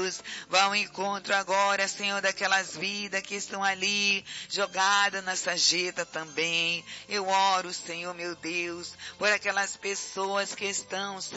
Deus. Vá ao encontro agora, Senhor, daquelas vidas que estão ali, jogadas na sarjeta também. Eu oro, Senhor, meu Deus, por aquelas pessoas que estão,